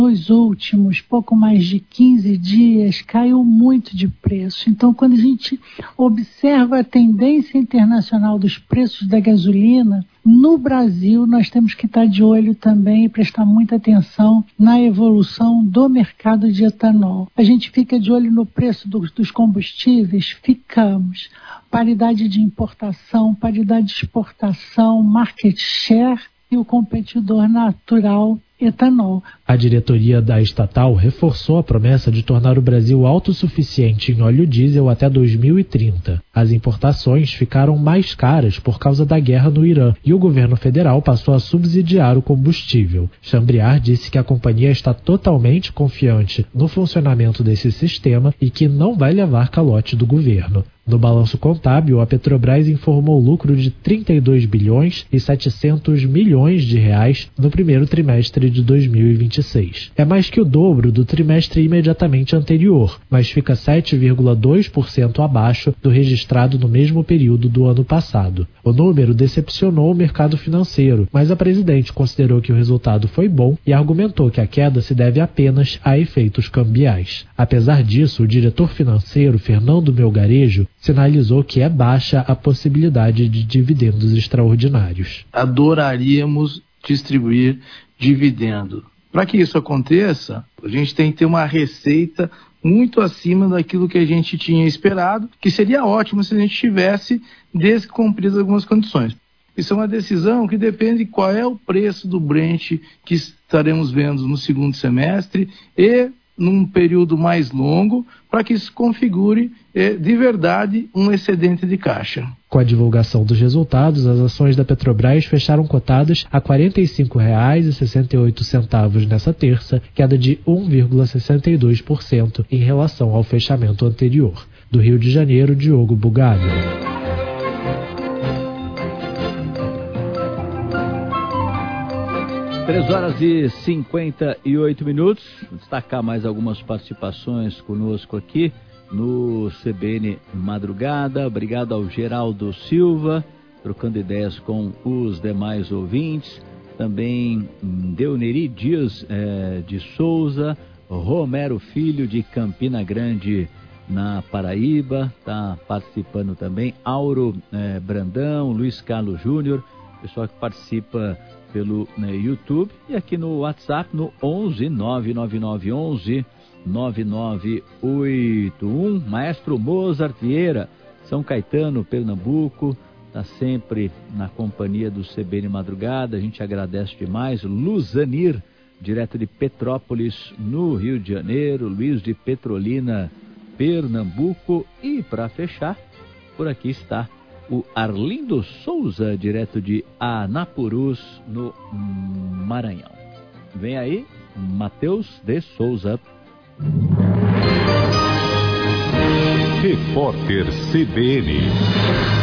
nos últimos pouco mais de 15 dias caiu muito de preço. Então, quando a gente observa a tendência internacional dos preços da gasolina, no Brasil nós temos que estar de olho também e prestar muita atenção na evolução do mercado de etanol. A gente fica de olho no preço dos combustíveis? Ficamos. Paridade de importação, paridade de exportação, market share e o competidor natural, etanol. A diretoria da estatal reforçou a promessa de tornar o Brasil autossuficiente em óleo diesel até 2030. As importações ficaram mais caras por causa da guerra no Irã e o governo federal passou a subsidiar o combustível. Chambriard disse que a companhia está totalmente confiante no funcionamento desse sistema e que não vai levar calote do governo. No balanço contábil, a Petrobras informou lucro de 32 bilhões e 700 milhões de reais no primeiro trimestre de 2026. É mais que o dobro do trimestre imediatamente anterior, mas fica 7,2% abaixo do registrado no mesmo período do ano passado. O número decepcionou o mercado financeiro, mas a presidente considerou que o resultado foi bom e argumentou que a queda se deve apenas a efeitos cambiais. Apesar disso, o diretor financeiro, Fernando Melgarejo, sinalizou que é baixa a possibilidade de dividendos extraordinários. Adoraríamos distribuir dividendo. Para que isso aconteça, a gente tem que ter uma receita muito acima daquilo que a gente tinha esperado, que seria ótimo se a gente tivesse descumprido algumas condições. Isso é uma decisão que depende de qual é o preço do Brent que estaremos vendo no segundo semestre e num período mais longo, para que isso configure de verdade um excedente de caixa. Com a divulgação dos resultados, as ações da Petrobras fecharam cotadas a R$ 45,68 nessa terça, queda de 1,62% em relação ao fechamento anterior. Do Rio de Janeiro, Diogo Bugalho. 3h58. Vou destacar mais algumas participações conosco aqui no CBN Madrugada. Obrigado ao Geraldo Silva, trocando ideias com os demais ouvintes. Também Deuneri Dias de Souza, Romero Filho de Campina Grande, na Paraíba, está participando também. Auro Brandão, Luiz Carlos Júnior, pessoal que participa pelo YouTube e aqui no WhatsApp no 11 99911 9981. Maestro Mozart Vieira, São Caetano, Pernambuco, está sempre na companhia do CBN Madrugada, a gente agradece demais. Luzanir, direto de Petrópolis, no Rio de Janeiro. Luiz de Petrolina, Pernambuco. E para fechar, por aqui está o Arlindo Souza, direto de Anapurus, no Maranhão. Vem aí, Matheus de Souza. Repórter CBN.